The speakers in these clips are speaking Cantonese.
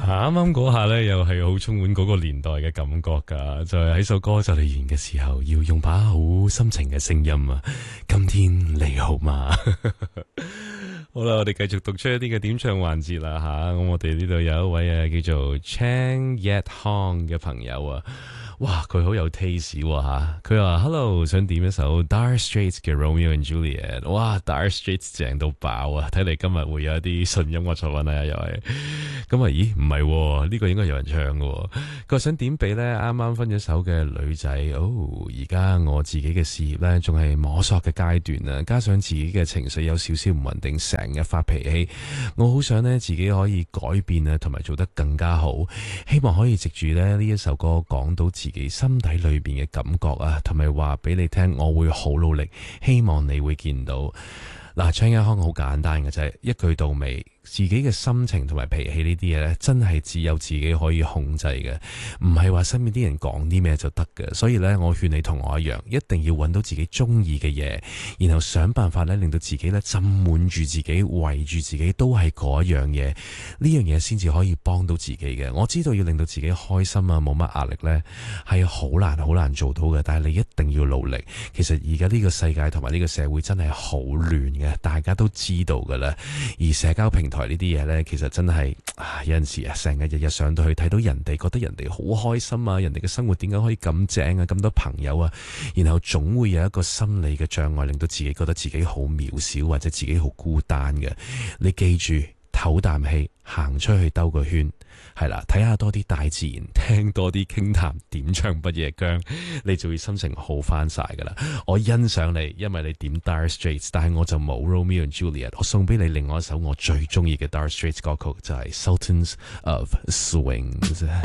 啱啱嗰下咧，又係好充滿嗰個年代嘅感覺噶，就係喺首歌就嚟完嘅時候，要用把好深情嘅聲音啊！今天你好嗎？好啦，我哋繼續讀出一啲嘅點唱環節啦吓，咁我哋呢度有一位叫做 Chang Yet Hong 嘅朋友啊。哇，佢好有 taste 吓，佢話 Hello， 想點一首 Dire Straits 嘅 Romeo and Juliet。哇 ，Dire Straits 正到爆啊！睇嚟今日會有一啲純音樂作品啊，又係咁啊？咦，唔係呢個應該有人唱嘅。佢話想點俾呢啱啱分咗手嘅女仔。哦，而家我自己嘅事業呢，仲係摸索嘅階段啊，加上自己嘅情緒有少少唔穩定，成日發脾氣。我好想呢自己可以改變啊，同埋做得更加好。希望可以藉住呢一首歌講到自己心底裏邊嘅感覺啊，同埋話俾你聽，我會好努力，希望你會見到。嗱，唱一腔好簡單嘅就係一句到尾。自己嘅心情同埋脾氣呢啲嘢呢，真係只有自己可以控制嘅，唔係話身邊啲人講啲咩就得嘅。所以呢，我勸你同我一樣，一定要揾到自己中意嘅嘢，然後想辦法呢，令到自己呢浸滿住自己，圍住自己都係嗰一樣嘢，呢樣嘢先至可以幫到自己嘅。我知道要令到自己開心啊，冇乜壓力呢，係好難做到嘅，但係你一定要努力。其實而家呢個世界同埋呢個社會真係好亂嘅，大家都知道噶啦。而社交平台呢啲嘢呢，其實真係有陣時啊，成日日日上到去睇到人哋，覺得人哋好開心啊，人哋嘅生活點解可以咁正啊，咁多朋友啊，然後總會有一個心理嘅障礙，令到自己覺得自己好渺小或者自己好孤單嘅。你記住，唞啖氣，行出去兜個圈，係啦，睇下多啲大自然，聽多啲傾談，點唱不夜薑，你就會心情好翻晒噶啦。我欣賞你，因為你點 Dire Straits， 但係我就冇 Romeo and Juliet。我送俾你另外一首我最中意嘅 Dire Straits 歌曲，就係 Sultans of Swing。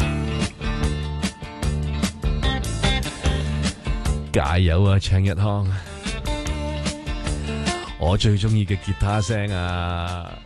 加油啊，唱一腔！我最中意嘅吉他聲啊！